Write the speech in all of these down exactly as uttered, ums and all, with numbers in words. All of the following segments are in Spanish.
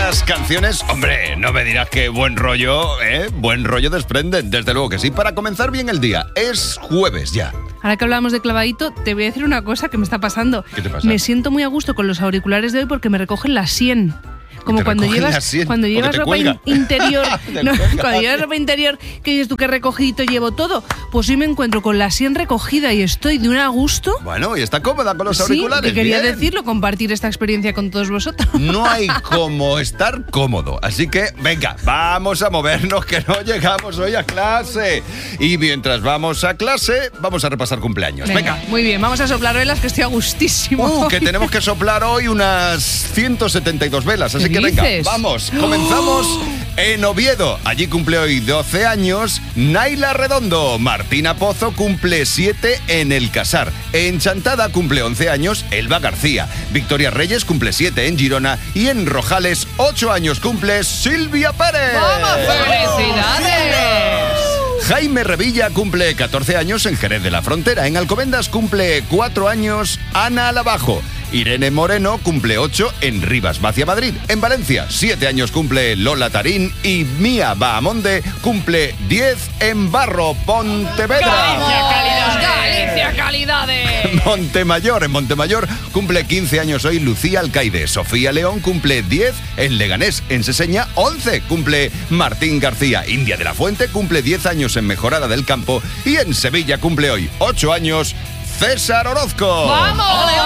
estas canciones, hombre, no me dirás que buen rollo, ¿eh? Buen rollo desprenden, desde luego que sí, para comenzar bien el día. Es jueves ya. Ahora que hablamos de clavadito, te voy a decir una cosa que me está pasando. ¿Qué te pasa? Me siento muy a gusto con los auriculares de hoy porque me recogen la sien. Como Te cuando recogen la llevas, sien, cuando porque llevas te ropa cuelga. in- interior, Te no, cuelga. cuando llevas ropa interior, que dices tú que recogidito llevo todo, pues hoy me encuentro con la sien recogida y estoy de un a gusto. Bueno, y está cómoda con los Sí, auriculares. te quería bien. decirlo, compartir esta experiencia con todos vosotros. No hay como estar cómodo. Así que, venga, vamos a movernos, que no llegamos hoy a clase. Y mientras vamos a clase, vamos a repasar cumpleaños. Venga, Venga. muy bien, vamos a soplar velas que estoy a gustísimo. Uh, que tenemos que soplar hoy unas ciento setenta y dos velas. Así ¿Qué que venga, dices? vamos. Comenzamos en Oviedo. Allí cumple hoy doce años Naila Redondo. Martina Pozo cumple siete en El Casar. En Chantada cumple once años Elba García. Victoria Reyes cumple siete en Girona. Y en Rojales, ocho años cumple Silvia Pérez. ¡Vamos, felicidades! Jaime Revilla cumple catorce años en Jerez de la Frontera. En Alcobendas cumple cuatro años Ana Alabajo. Irene Moreno cumple ocho en Rivas Vacia, Madrid. En Valencia, siete años cumple Lola Tarín. Y Mía Bahamonde cumple diez en Barro, Pontevedra. ¡Galicia, calidades! ¡Galicia, calidades! Montemayor, en Montemayor cumple quince años hoy Lucía Alcaide. Sofía León cumple diez en Leganés. En Seseña, once cumple Martín García. India de la Fuente cumple diez años en Mejorada del Campo. Y en Sevilla cumple hoy ocho años César Orozco. ¡Vamos! ¡Ole,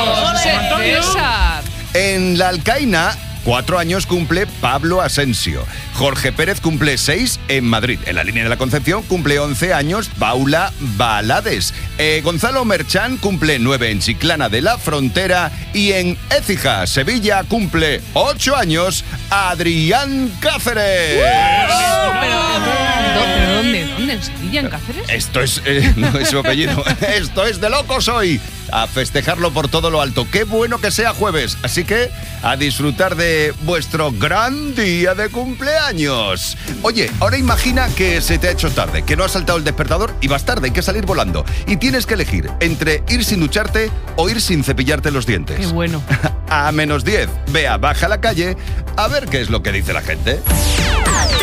ole! ¡César! En La Alcaina, cuatro años cumple Pablo Asensio. Jorge Pérez cumple seis en Madrid. En la Línea de la Concepción cumple once años Paula Balades. Eh, Gonzalo Merchán cumple nueve en Chiclana de la Frontera. Y en Écija, Sevilla, cumple ocho años Adrián Cáceres. Pero, ¿pero dónde? ¿Dónde? ¿En Sevilla, en Cáceres? Esto es, eh, no es su apellido, esto es de locos hoy. A festejarlo por todo lo alto. Qué bueno que sea jueves. Así que a disfrutar de vuestro gran día de cumpleaños. Oye, ahora imagina que se te ha hecho tarde, que no has saltado el despertador y vas tarde, hay que salir volando. Y tienes que elegir entre ir sin ducharte o ir sin cepillarte los dientes. Qué bueno. A menos diez, vea, baja a la calle a ver qué es lo que dice la gente.